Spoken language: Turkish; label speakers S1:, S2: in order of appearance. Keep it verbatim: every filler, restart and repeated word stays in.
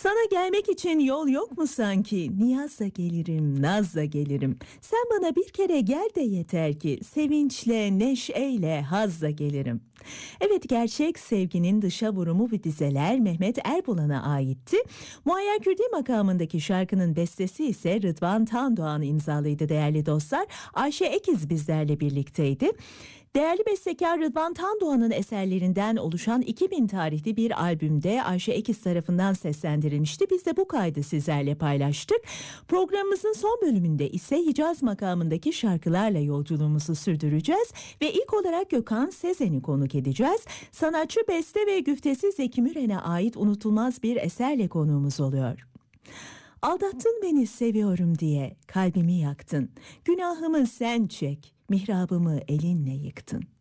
S1: Sana gelmek için yol yok mu sanki? Niyazla gelirim, nazla gelirim. Sen bana bir kere gel de yeter ki sevinçle, neşeyle, hazla gelirim. Evet, gerçek sevginin dışa vurumu ve dizeler Mehmet Erbulan'a aitti. Muayyer Kürdi makamındaki şarkının bestesi ise Rıdvan Tandoğan imzalıydı değerli dostlar. Ayşe Ekiz bizlerle birlikteydi. Değerli bestekar Rıdvan Tandoğan'ın eserlerinden oluşan iki bin tarihli bir albümde Ayşe Ekiz tarafından seslendirilmişti. Biz de bu kaydı sizlerle paylaştık. Programımızın son bölümünde ise Hicaz makamındaki şarkılarla yolculuğumuzu sürdüreceğiz ve ilk olarak Gökhan Sezen'i konuk edeceğiz. Sanatçı, beste ve güftesi Zeki Müren'e ait unutulmaz bir eserle konuğumuz oluyor. Aldattın beni seviyorum diye, kalbimi yaktın. Günahımı sen çek, mihrabımı elinle yıktın.